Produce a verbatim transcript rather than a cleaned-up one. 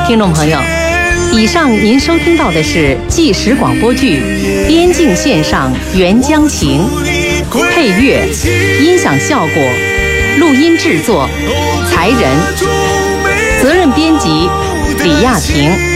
听众朋友，以上您收听到的是纪实广播剧《边境线上援疆情》，配乐、音响效果、录音制作，才人，责任编辑李亚平。